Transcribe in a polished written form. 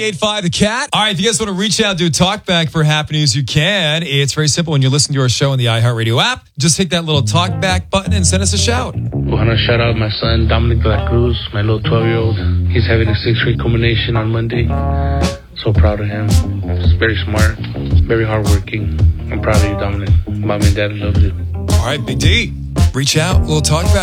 98.5 The Cat. All right, if you guys want to reach out, do a talkback for Happy News, you can. It's very simple. When you listen to our show on the iHeartRadio app, just hit that little talkback button and send us a shout. I want to shout out my son, Dominic De La Cruz, my little 12-year-old. He's having a 6th grade culmination on Monday. So proud of him. He's very smart, very hardworking. I'm proud of you, Dominic. Mom and Dad love you. All right, Big D. Reach out, little talkback.